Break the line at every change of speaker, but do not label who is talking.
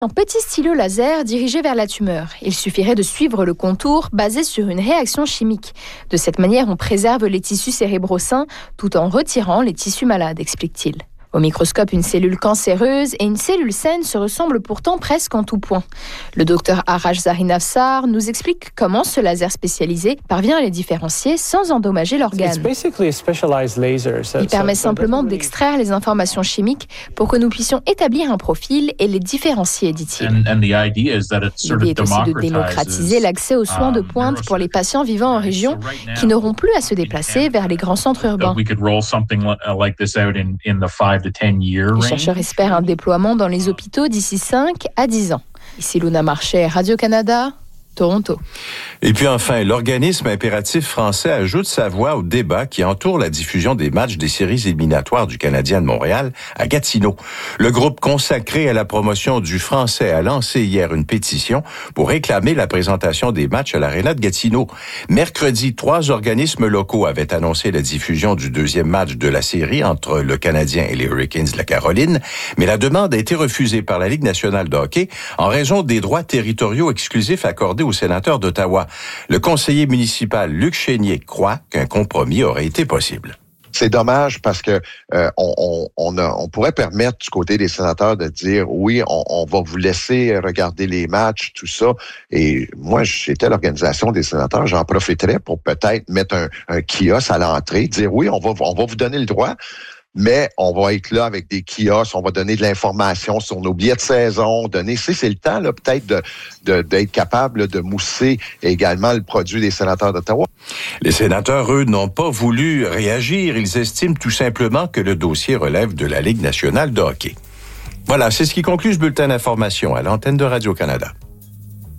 Un petit stylo laser dirigé vers la tumeur. Il suffirait de suivre le contour basé sur une réaction chimique. De cette manière, on préserve les tissus cérébraux sains tout en retirant les tissus malades, explique-t-il. Au microscope, une cellule cancéreuse et une cellule saine se ressemblent pourtant presque en tout point. Le docteur Arash Zarinafsar nous explique comment ce laser spécialisé parvient à les différencier sans endommager l'organe. Il permet simplement d'extraire les informations chimiques pour que nous puissions établir un profil et les différencier, dit-il. L'idée est aussi de démocratiser l'accès aux soins de pointe pour les patients vivant en région qui n'auront plus à se déplacer vers les grands centres urbains. Les chercheurs espèrent un déploiement dans les hôpitaux d'ici 5 à 10 ans. Ici Luna Marché, Radio-Canada, Toronto.
Et puis enfin, l'organisme impératif français ajoute sa voix au débat qui entoure la diffusion des matchs des séries éliminatoires du Canadien de Montréal à Gatineau. Le groupe consacré à la promotion du français a lancé hier une pétition pour réclamer la présentation des matchs à l'Aréna de Gatineau. Mercredi, 3 organismes locaux avaient annoncé la diffusion du deuxième match de la série entre le Canadien et les Hurricanes de la Caroline, mais la demande a été refusée par la Ligue nationale de hockey en raison des droits territoriaux exclusifs accordés aux sénateurs d'Ottawa. Le conseiller municipal Luc Chénier croit qu'un compromis aurait été possible.
C'est dommage parce que on pourrait permettre du côté des sénateurs de dire oui, on va vous laisser regarder les matchs, tout ça. Et moi, j'étais à l'organisation des sénateurs, j'en profiterais pour peut-être mettre un kiosque à l'entrée, dire oui, on va vous donner le droit. Mais on va être là avec des kiosques, on va donner de l'information sur nos billets de saison, c'est le temps là peut-être d'être capable de mousser également le produit des sénateurs d'Ottawa.
Les sénateurs, eux, n'ont pas voulu réagir. Ils estiment tout simplement que le dossier relève de la Ligue nationale de hockey. Voilà, c'est ce qui conclut ce bulletin d'information à l'antenne de Radio-Canada.